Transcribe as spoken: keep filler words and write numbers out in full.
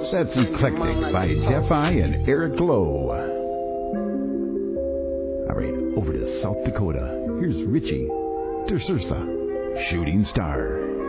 That's Eclectic by Defi and Eric Lowe. All right, over to South Dakota. Here's Richie DeSursa, Shooting Star.